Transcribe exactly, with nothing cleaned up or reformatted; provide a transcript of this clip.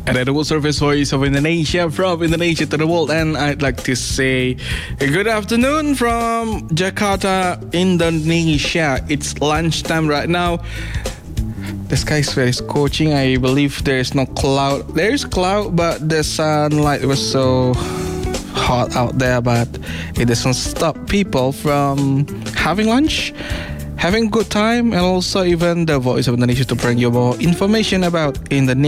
And that was Service Voice of Indonesia, from Indonesia to the world. And I'd like to say good afternoon from Jakarta, Indonesia. It's lunchtime right now. The sky is very scorching. I believe there is no cloud. There is cloud, but the sunlight was so hot out there. But it doesn't stop people from having lunch, having good time, and also even the Voice of Indonesia to bring you more information about Indonesia.